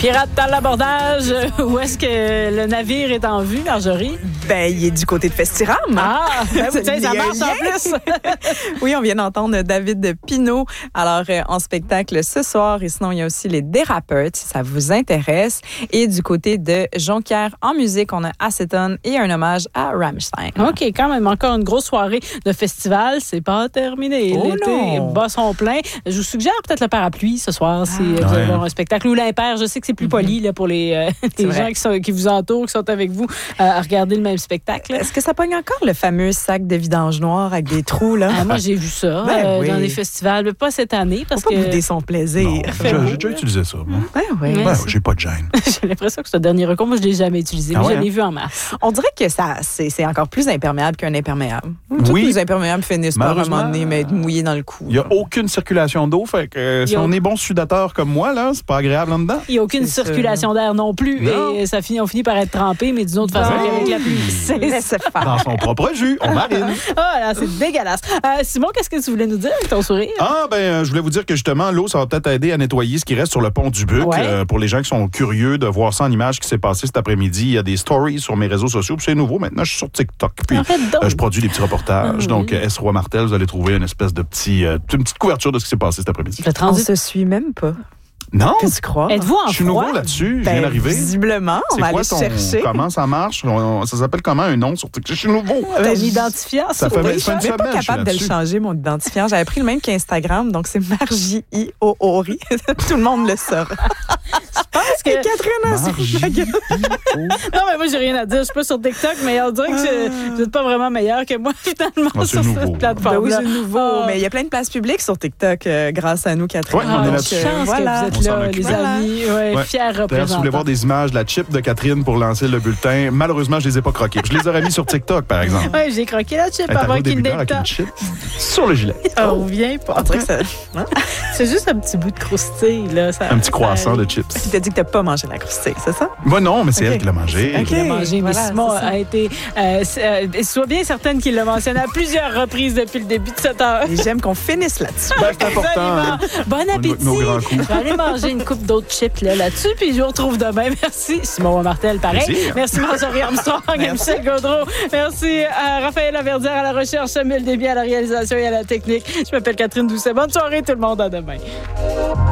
Pirates dans l'abordage, où est-ce que le navire est en vue, Marjorie? Ben, il est du côté de Festiram. Ah, ben oui, ça marche en plus. Oui, on vient d'entendre David Pinault. Alors, en spectacle ce soir. Et sinon, il y a aussi les Dérapeurs, si ça vous intéresse. Et du côté de Jonquière en musique, on a Acetone et un hommage à Rammstein. OK, quand même, encore une grosse soirée de festival. C'est pas terminé. Oh L'été non. bat son plein. Je vous suggère peut-être le parapluie ce soir, si vous allez voir un spectacle. Ou l'impair. Je sais que c'est plus poli là, pour les gens qui vous entourent, qui sont avec vous, à regarder le même spectacle. Est-ce que ça pogne encore le fameux sac de vidange noir avec des trous, là? Moi, j'ai vu ça Oui. dans des festivals, mais pas cette année. Parce Faut pas que bouder son plaisir. Non, j'ai déjà utilisé ça, moi. Oui. Ouais. J'ai pas de gêne. J'ai l'impression que c'est un dernier recours. Moi, je ne l'ai jamais utilisé, mais je l'ai vu en mars. On dirait que c'est encore plus imperméable qu'un imperméable. Tous Oui. les imperméables finissent par un moment donné, mais être mouillés dans le cou. Il n'y a aucune circulation d'eau, fait que si on est bon sudateur comme moi, là, c'est pas agréable en dedans. Il n'y a aucune circulation d'air non plus. Non. Et on finit par être trempé, mais d'une autre façon qu'avec la pluie. Laisse faire. Dans son propre jus, on marine. Ah là, c'est dégueulasse. Simon, qu'est-ce que tu voulais nous dire avec ton sourire? Je voulais vous dire que justement, l'eau, ça va peut-être aider à nettoyer ce qui reste sur le pont du Buc. Ouais. Pour les gens qui sont curieux de voir ça en image qui s'est passé cet après-midi, il y a des stories sur mes réseaux sociaux. Puis c'est nouveau. Maintenant, je suis sur TikTok. Puis Arrête donc. je produis des petits reportages. Donc, S. Roy Martel, vous allez trouver une espèce de une petite couverture de ce qui s'est passé cet après-midi. Le On transit. se suit même pas. Non? Qu'est-ce que tu crois? Êtes-vous en Je suis froid? nouveau là-dessus. Je viens d'arriver. Visiblement, on C'est va quoi aller chercher. Comment ça marche? Ça s'appelle comment un nom sur TikTok? Je suis nouveau. Ton identifiant, Ça fait Je suis même pas capable de le là-dessus. changer, mon identifiant. J'avais pris le même qu'Instagram, donc c'est Margie Ioori. Tout le monde le saura. Parce que... Et Catherine a sur la gueule. Non, mais moi, j'ai rien à dire. Je suis pas sur TikTok, mais on dirait que vous n'êtes pas vraiment meilleur que moi, finalement, Ah, c'est sur nouveau. cette plateforme. Ben oui, c'est nouveau. Mais il y a plein de places publiques sur TikTok grâce à nous, Catherine. Ouais, on est Quelle là-dessus. chance Voilà. que On vous êtes s'en là, occupe. les Voilà. amis. Ouais, Ouais. fiers D'ailleurs, si vous représentants. voulez voir des images de la chip de Catherine pour lancer le bulletin, malheureusement, je les ai pas croqués. Je les aurais mis sur TikTok, par exemple. Oui, j'ai croqué la chip Elle est avant arrivée au qu'il début d'heure n'ait avec pas. une chip sur le gilet. On revient pas. On dirait que ça... C'est juste un petit bout de croustille, là. Un petit croissant de chips. Tu t'as dit que t'as pas mangé la croustille, c'est ça? Moi, non, mais c'est Ok. elle qui l'a mangé. Ok. Il a mangé, mais Voilà, Simon c'est ça. a été... sois bien certaine qu'il l'a mentionné à plusieurs reprises depuis le début de cette heure. Et j'aime qu'on finisse là-dessus. Ben, c'est important. Absolument. hein. Bon appétit. Nos grands coups. Je vais aller manger une coupe d'autres chips là-dessus, puis je vous retrouve demain. Merci, Simon Martel, pareil. Plaisir. Merci, Marjorie Armstrong et Michel Gaudreau. Merci à Raphaël Laverdière à la recherche, Samuel Desbiens à la réalisation et à la technique. Je m'appelle Catherine Doucet. Bonne soirée, tout le monde. À demain.